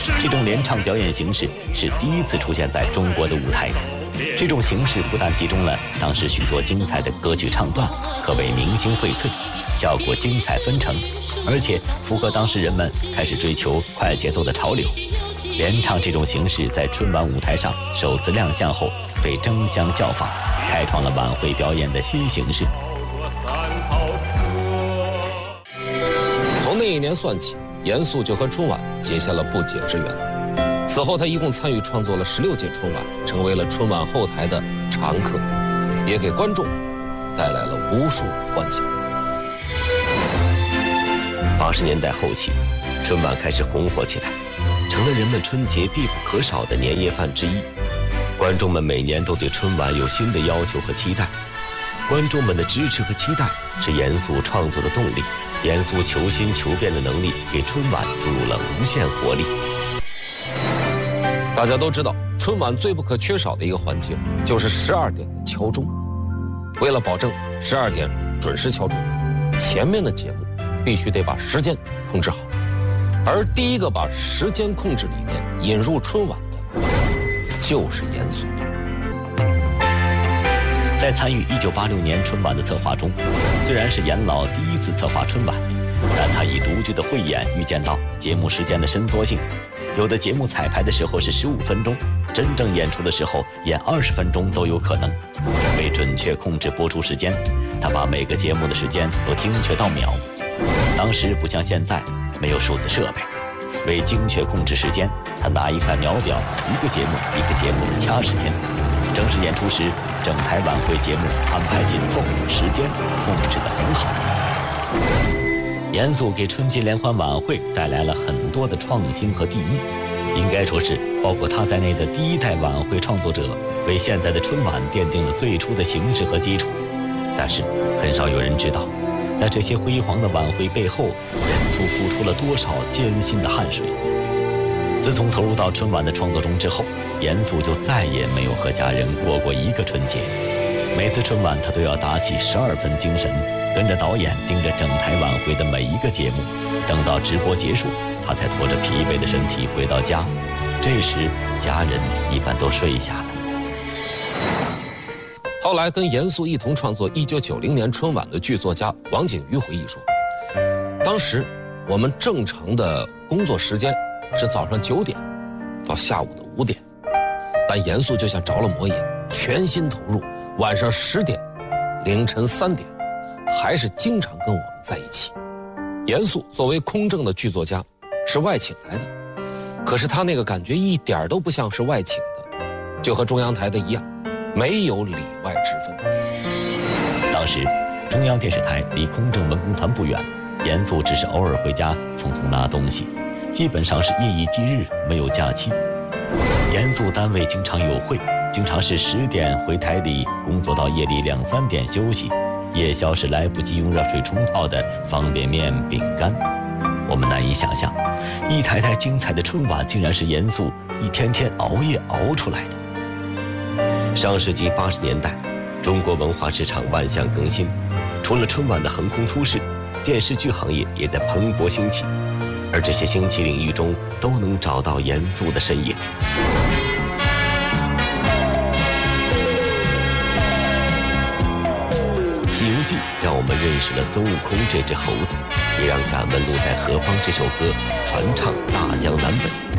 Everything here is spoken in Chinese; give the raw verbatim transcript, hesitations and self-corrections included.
这种联唱表演形式是第一次出现在中国的舞台。这种形式不但集中了当时许多精彩的歌曲唱段，可谓明星荟萃，效果精彩纷呈，而且符合当时人们开始追求快节奏的潮流。联唱这种形式在春晚舞台上首次亮相后，被争相效仿，开创了晚会表演的新形式。 从那一年算起，严肃就和春晚结下了不解之缘。此后，他一共参与创作了十六届春晚，成为了春晚后台的常客，也给观众带来了无数的欢笑。 八十年代后期，春晚开始红火起来，成了人们春节必不可少的年夜饭之一。观众们每年都对春晚有新的要求和期待，观众们的支持和期待是严肃创作的动力，严肃求新求变的能力给春晚注入了无限活力。 大家都知道，春晚最不可缺少的一个环节就是十二点的敲钟。为了保证十二点准时敲钟，前面的节目必须得把时间控制好。而第一个把时间控制理念引入春晚的，就是严肃。 在参与一九八六年春晚的策划中，虽然是严老第一次策划春晚，但他以独具的慧眼预见到节目时间的伸缩性。有的节目彩排的时候是十五分钟，真正演出的时候演二十分钟都有可能。为准确控制播出时间，他把每个节目的时间都精确到秒。当时不像现在没有数字设备，为精确控制时间，他拿一块秒表，一个节目一个节目的掐时间。正式演出时，整台晚会节目安排紧凑，时间控制得很好。严肃给春节联欢晚会带来了很多的创新和地域，应该说是包括他在内的第一代晚会创作者为现在的春晚奠定了最初的形式和基础。但是很少有人知道，在这些辉煌的晚会背后，严肃付出了多少艰辛的汗水。自从投入到春晚的创作中之后，严肃就再也没有和家人过过一个春节。每次春晚他都要打起十二分精神，跟着导演盯着整台晚会的每一个节目，等到直播结束，他才拖着疲惫的身体回到家。这时家人一般都睡下了。 后来跟严肃一同创作一九九零年春晚的剧作家王景瑜回忆说，当时我们正常的工作时间是早上九点到下午的五点，但严肃就像着了魔一样，全心投入，晚上十点凌晨三点还是经常跟我们在一起。严肃作为空政的剧作家是外请来的，可是他那个感觉一点都不像是外请的，就和中央台的一样，没有里外之分。 当时中央电视台离空政文工团不远，严肃只是偶尔回家匆匆拿东西，基本上是夜以继日，没有假期。严肃单位经常有会，经常是十点回台里工作到夜里两三点休息，夜宵是来不及用热水冲泡的方便面、饼干。我们难以想象，一台台精彩的春晚竟然是严肃一天天熬夜熬出来的。上世纪八十年代，中国文化市场万象更新，除了春晚的横空出世，电视剧行业也在蓬勃兴起，而这些兴起领域中都能找到严肃的身影。《西游记》让我们认识了孙悟空这只猴子，也让《敢问路在何方》这首歌传唱大江南北。